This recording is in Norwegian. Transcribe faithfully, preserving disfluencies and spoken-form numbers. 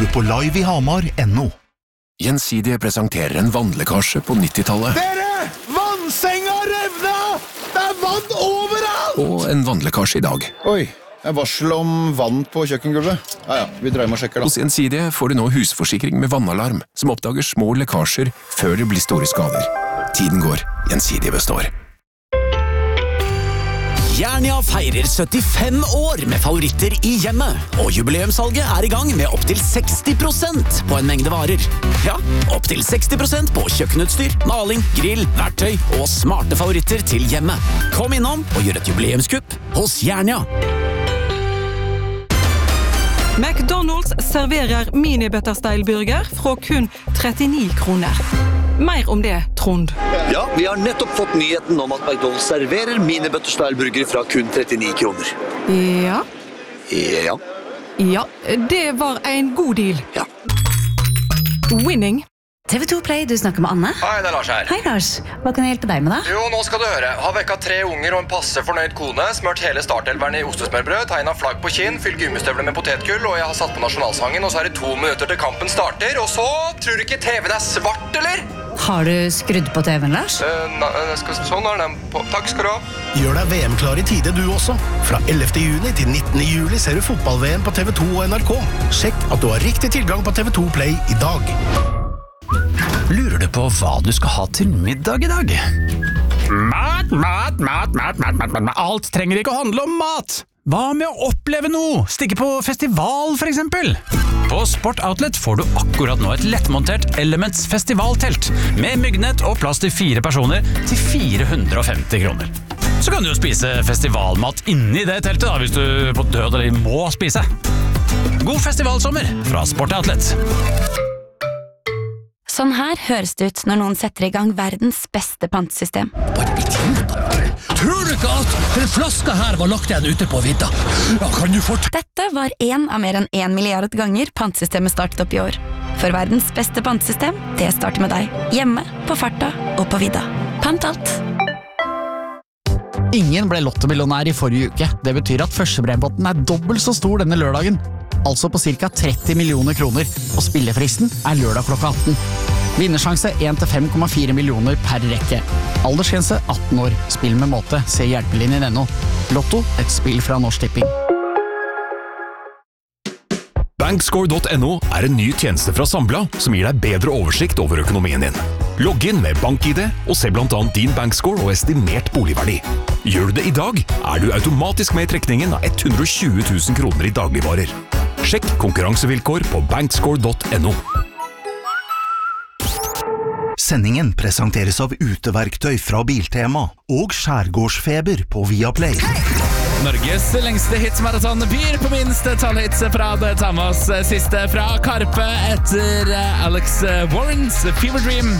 du på live i hamar punktum no. Gjensidige presenterer en vannlekkasje på nittitallet. Dere! Vannsenga revna! Det er vann overalt! Og en vannlekkasje i dag. Oi, jeg varsel om vann på kjøkkengulvet. Ja, ja, vi drar hjem og sjekker da. Hos Gjensidige får du nå husforsikring med vannalarm, som oppdager små lekkasjer før det blir store skader. Tiden går, Gjensidige består. Jernia feirer syttifem år med favoritter i hjemmet, og jubileumssalget er i gang med opp til seksti prosent på en mengde varer. Ja, opp til seksti prosent på kjøkkenutstyr, maling, grill, verktøy og smarte favoritter til hjemmet. Kom innom og gjør et jubileumskupp hos Jernia. McDonald's serverer mini-butterstyle-burger fra kun trettini kroner. Mer om det, Trond. Ja, vi har nettopp fått nyheten om at McDonald's serverer mini-butterstyle-burger fra kun trettini kroner. Ja. Ja. Ja, det var en god deal. Ja. Winning. T V to Play, du snakker med Anne. Hei, det er Lars her. Hei Lars, hva kan jeg hjelpe deg med da? Jo, nå skal du høre. Har vekket tre unger og en passe fornøyd kone, smørt hele startelveren i ostesmørbrød, tegnet flagg på kinn, fylt gummistøvler med potetgull, og jeg har satt på nasjonalsangen, og så er det to minutter til kampen starter, og så tror du ikke T V-en er svart, eller? Har du skrudd på T V-en, Lars? Uh, na, skal, sånn er den på. Takk skal du ha. Gjør deg V M-klar i tide du også. Fra ellevte juni til nittende juli ser du fotball-V M på T V to og N R K. Sjekk at du har riktig tilgang på T V to Play i dag. Lurer du på hva du skal ha til middag i dag? Mat, mat, mat, mat, mat, mat, mat. Alt trenger ikke å handle om mat. Hva med å oppleve noe? Stikke på festival, for eksempel? På Sport Outlet får du akkurat nå et lettmontert Elements festivaltelt med myggnett og plass til fire personer til fire hundre og femti kroner. Så kan du jo spise festivalmat inni det teltet da, hvis du på død eller må spise. God festivalsommer fra Sport Outlet. Sånn her høres det ut når noen setter i gang verdens beste pantesystem. Tror du ikke at den flaska her var lagt igjen ute på vidda? Ja, kan du fort... Dette var en av mer enn en milliard ganger pantesystemet startet opp i år. For verdens beste pantesystem, det starter med deg. Hjemme, på farta og på vidda. Pant alt. Ingen ble lottomillionær i forrige uke. Det betyr at førstebrempotten er dobbelt så stor denne lørdagen. Altså på cirka tretti millioner kroner, og spillefristen er lørdag klokka atten. Vinnersjanse en til fem komma fire millioner per rekke. Aldersgrense atten år. Spill med måte. Se hjelpelinjen punktum no. Lotto, et spill fra Norsk Tipping. Bankscore punktum no er en ny tjeneste fra Sambla som gir deg bedre oversikt over økonomien din. Logg inn med bank-I D og se blant annet din bankscore og estimert boligverdi. Gjør du det i dag, er du automatisk med i trekningen av hundre og tjue tusen kroner i dagligvarer. Sjekk konkurransevilkår på bankscore punktum no. Sendingen presenteres av uteverktøy fra Biltema og skjærgårdsfeber på Viaplay. Norges lengste hitsmaraton byr på minste tallhits fra det Tamas siste fra Karpe etter Alex Warrens Fever Dream.